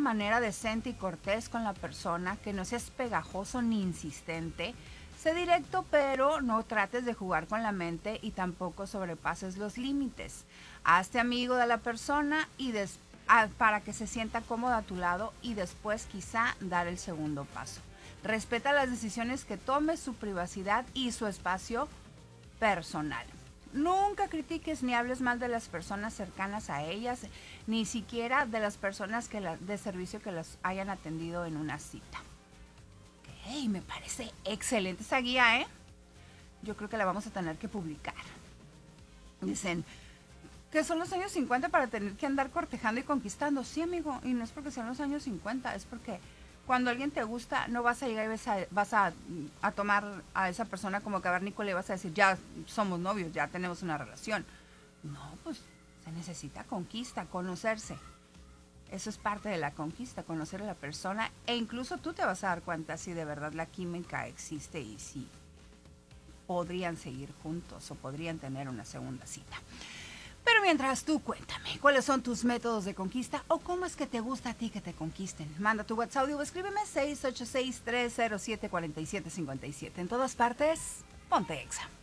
manera decente y cortés con la persona, que no seas pegajoso ni insistente. Sé directo, pero no trates de jugar con la mente y tampoco sobrepases los límites. Hazte amigo de la persona y para que se sienta cómoda a tu lado y después quizá dar el segundo paso. Respeta las decisiones que tome, su privacidad y su espacio personal. Nunca critiques ni hables mal de las personas cercanas a ellas, ni siquiera de las personas de servicio que las hayan atendido en una cita. Ok, me parece excelente esa guía, ¿eh? Yo creo que la vamos a tener que publicar. Dicen que son los años 50 para tener que andar cortejando y conquistando. Sí, amigo, y no es porque sean los años 50, es porque cuando alguien te gusta, no vas a llegar y vas a tomar a esa persona como cavernícola y vas a decir, ya somos novios, ya tenemos una relación. No, pues se necesita conquista, conocerse. Eso es parte de la conquista, conocer a la persona, e incluso tú te vas a dar cuenta si de verdad la química existe y si podrían seguir juntos o podrían tener una segunda cita. Pero mientras, tú cuéntame, ¿cuáles son tus métodos de conquista o cómo es que te gusta a ti que te conquisten? Manda tu WhatsApp o escríbeme 686-307-4757. En todas partes, ponte Exa.